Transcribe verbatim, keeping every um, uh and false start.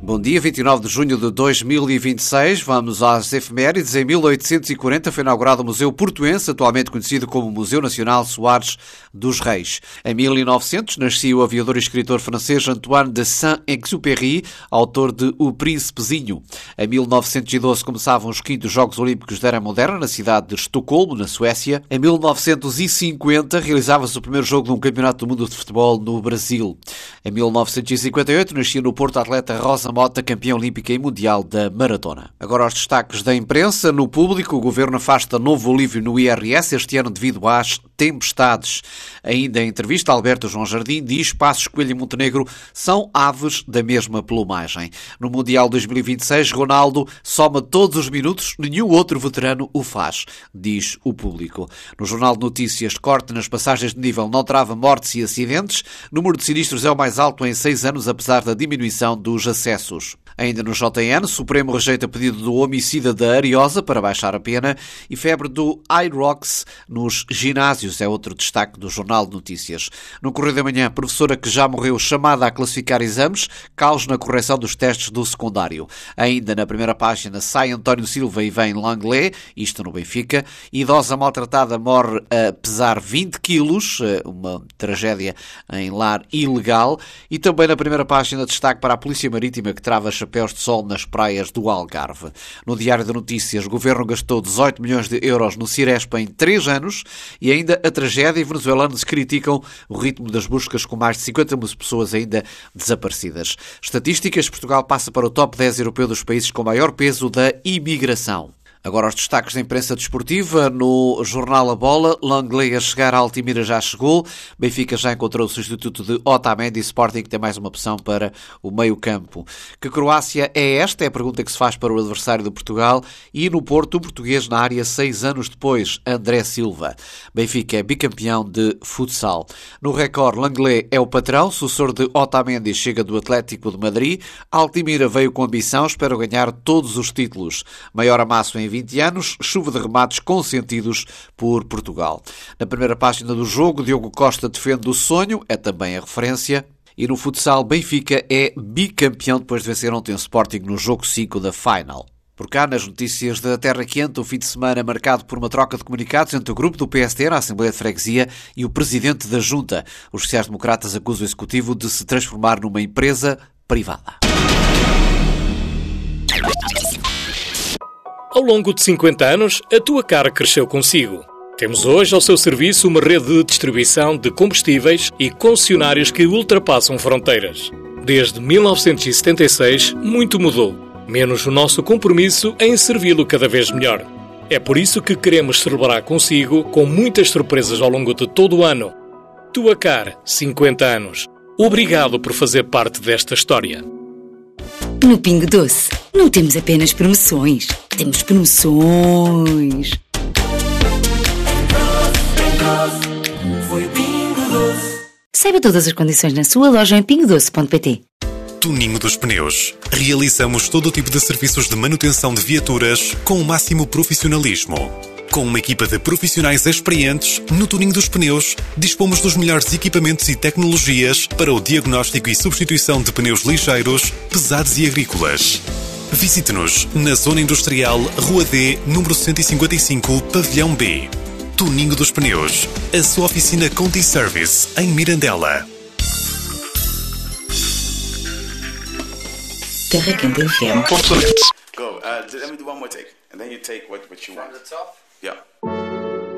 Bom dia, vinte e nove de junho de dois mil e vinte e seis. Vamos às efemérides. Em mil oitocentos e quarenta foi inaugurado o Museu Portuense, atualmente conhecido como Museu Nacional Soares dos Reis. Em mil e novecentos nascia o aviador e escritor francês Antoine de Saint-Exupéry, autor de O Príncipezinho. Em mil novecentos e doze começavam os quintos Jogos Olímpicos da Era Moderna, na cidade de Estocolmo, na Suécia. Em mil novecentos e cinquenta realizava-se o primeiro jogo de um campeonato do mundo de futebol no Brasil. Em mil novecentos e cinquenta e oito nascia no Porto a atleta Rosa Mota, campeã olímpica e mundial da maratona. Agora os destaques da imprensa. No Público, o Governo afasta novo alívio no I R S este ano devido às tempestades. Ainda em entrevista, Alberto João Jardim diz que Passos Coelho e Montenegro são aves da mesma plumagem. No Mundial dois mil e vinte e seis, Ronaldo soma todos os minutos, nenhum outro veterano o faz, diz o Público. No Jornal de Notícias, corte nas passagens de nível não trava mortes e acidentes. O número de sinistros é o mais alto em seis anos, apesar da diminuição dos acessos. Ainda no J N, Supremo rejeita pedido do homicida da Ariosa para baixar a pena e febre do Irox nos ginásios é outro destaque do Jornal de Notícias. No Correio da Manhã, professora que já morreu chamada a classificar exames, caos na correção dos testes do secundário. Ainda na primeira página, sai António Silva e vem Langlais, isto no Benfica. Idosa maltratada morre a pesar vinte quilos, uma tragédia em lar ilegal. E também na primeira página, destaque para a Polícia Marítima que trava chapéus de sol nas praias do Algarve. No Diário de Notícias, o Governo gastou dezoito milhões de euros no Cirespa em três anos e ainda a tragédia e venezuelanos criticam o ritmo das buscas com mais de cinquenta mil pessoas ainda desaparecidas. Estatísticas, Portugal passa para o top dez europeu dos países com maior peso da imigração. Agora os destaques da imprensa desportiva. No jornal A Bola, Langlais a chegar, a Altimira já chegou, Benfica já encontrou o substituto de Otamendi e Sporting que tem mais uma opção para o meio-campo. Que Croácia é esta? É a pergunta que se faz para o adversário de Portugal. E no Porto, o português na área seis anos depois, André Silva. Benfica é bicampeão de futsal. No Record, Langlais é o patrão, sucessor de Otamendi chega do Atlético de Madrid. Altimira veio com ambição, espera ganhar todos os títulos. Maior amasso em vinte anos, chuva de remates consentidos por Portugal. Na primeira página do jogo, Diogo Costa defende o sonho, é também a referência. E no futsal, Benfica é bicampeão depois de vencer ontem o Sporting no jogo cinco da Final. Por cá, nas notícias da Terra Quente, o fim de semana marcado por uma troca de comunicados entre o grupo do P S D na Assembleia de Freguesia e o presidente da Junta. Os sociais-democratas acusam o Executivo de se transformar numa empresa privada. Ao longo de cinquenta anos, a tua cara cresceu consigo. Temos hoje ao seu serviço uma rede de distribuição de combustíveis e concessionários que ultrapassam fronteiras. Desde mil novecentos e setenta e seis, muito mudou, menos o nosso compromisso em servi-lo cada vez melhor. É por isso que queremos celebrar consigo com muitas surpresas ao longo de todo o ano. Tua Car, cinquenta anos. Obrigado por fazer parte desta história. No Pingo Doce, não temos apenas promoções, temos promoções. Saiba todas as condições na sua loja em pingo doce ponto pt. Tuninho dos Pneus. Realizamos todo o tipo de serviços de manutenção de viaturas com o máximo profissionalismo. Com uma equipa de profissionais experientes, no Tuninho dos Pneus, dispomos dos melhores equipamentos e tecnologias para o diagnóstico e substituição de pneus ligeiros, pesados e agrícolas. Visite-nos na Zona Industrial, Rua D, número cento e cinquenta e cinco, Pavilhão B. Tuninho dos Pneus, a sua oficina Conti Service, em Mirandela. Terra Quente F M. Go. Uh, let me do one more take, and then you take what, what you want. From the top? Yeah.